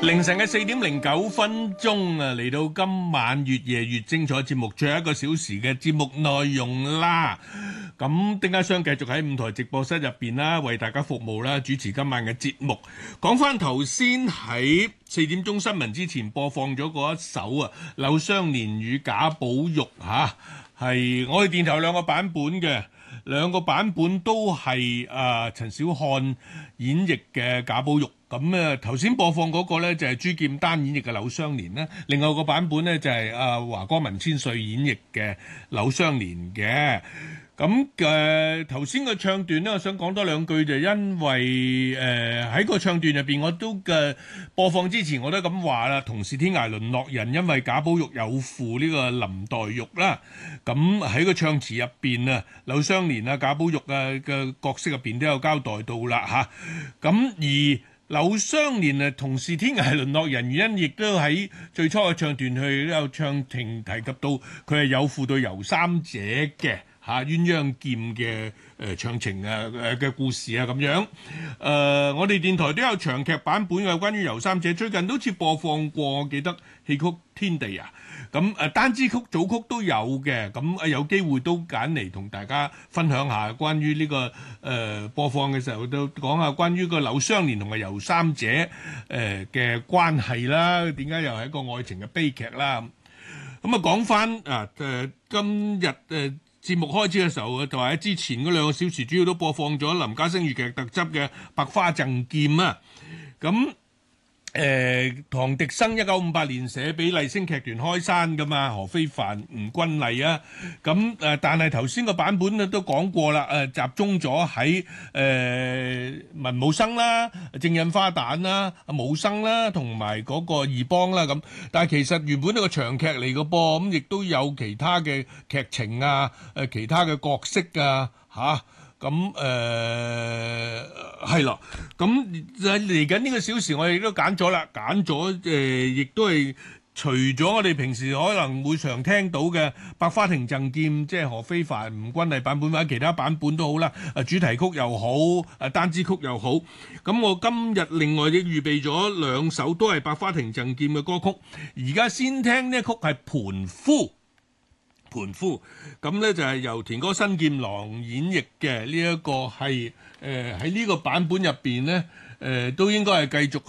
凌晨嘅4:09啊，嚟到今晚越夜越精彩節目最後1個小時嘅節目內容啦。咁丁家雙繼續喺舞台直播室入邊啦，為大家服務啦，主持今晚嘅節目。講翻頭先喺4點鐘新聞之前播放咗嗰一首啊，柳湘蓮與賈寶玉嚇，係我哋電台兩個版本嘅。兩個版本都係陳小漢演繹嘅賈寶玉，咁頭先播放嗰個咧就係朱劍丹演繹嘅柳湘蓮啦，另外個版本咧就係華光文千歲演繹嘅柳湘蓮嘅。咁頭先個唱段咧，我想講多兩句，就因為喺個唱段入邊，我都播放之前我都咁話啦，同是天涯淪落人，因為賈寶玉有負呢個林黛玉啦。咁喺個唱詞入邊啊，柳湘蓮啊、賈寶玉嘅角色入邊都有交代到啦嚇。咁而柳湘蓮同是天涯淪落人，原因亦都喺最初嘅唱段去有唱庭提及到佢係有負對尤三姐嘅。鴛鴦劍嘅唱情嘅故事啊咁樣，我哋電台都有長劇版本嘅關於尤三姐，最近都好似播放過，我記得戲曲天地啊，咁單支曲組曲都有嘅，咁有機會都揀嚟同大家分享下關於呢個播放嘅時候都講下關於個柳湘蓮同埋尤三姐嘅關係啦，點解又係一個愛情嘅悲劇啦？咁講翻今日節目開始嘅時候，就喺之前嗰2個小時，主要都播放咗林家聲粵劇特輯嘅《百花贈劍》啊。咁唐滌生1958年寫俾麗聲劇團開山噶嘛，何非凡、吳君麗啊。咁但係頭先個版本都講過啦，集中咗喺文武生啦、正印花旦啦、武生啦，同埋嗰個二幫啦咁。但係其實原本係個長劇嚟嘅噃，咁亦都有其他嘅劇情啊、其他嘅角色啊嚇。咁係咯，咁嚟緊呢個小時我哋都揀咗啦，亦都係除咗我哋平時可能會常聽到嘅《百花亭贈劍》，即係何非凡、吳君麗版本或者其他版本都好啦，主題曲又好，單支曲又好。咁我今日另外亦預備咗2首都係《百花亭贈劍》嘅歌曲，而家先聽呢一曲係盤夫，咁咧就係由田歌新劍郎演繹嘅，呢一個係喺呢個版本入邊咧，都應該係繼續